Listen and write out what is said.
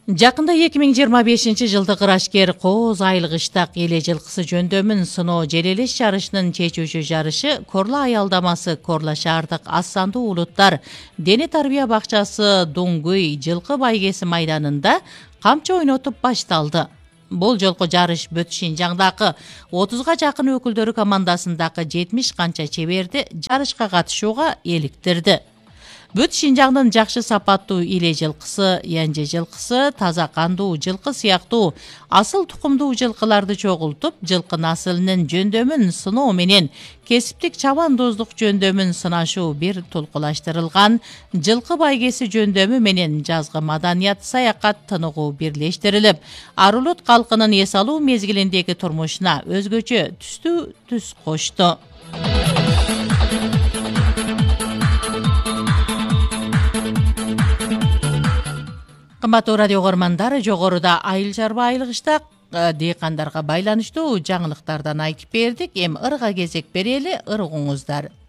Жакында 2025-жылды кырашкер Кооз айлык ыштак эле жылкысы жөндөмүн сыноо желелеш жарышынын чечүүчү жарышы Корла аялдамасы Корла шаардык аз сандуу улуттар дене тарбия бакчасы Дуңгуй жылкы байгеси майданында камчы ойнотуп башталды. Бул жолку жарыш Бүт Шинжаңдагы 30га жакын өкүлдөрү командасындагы 70 канча чеберди жарышка катышууга эликтирди. Бүт Шинжаңдын жакшы сапаттуу иле жылкысы, янже жылкысы, таза кандуу жылкы сыяктуу асыл тукумдуу жылкыларды чогултуп, жылкы насылынын жөндөмүн сыноо менен кесиптик чабандоздук жөндөмүн сынашуу бир толкулаштырылган жылкы байгеси жөндөмү менен жазгы маданият саякат тыныгуу бирлештирилип, Арулут калкынын эс алуу мезгилиндеги турмушуна өзгөчө түстүү түс кошту. Кымбаттуу радио көрмандар, жогоруда айыл чарба айлык ыштак дыйкандарга байланыштуу жаңылыктардан айтып бердик. Эми ырга кезек берели, ыргыңыздар.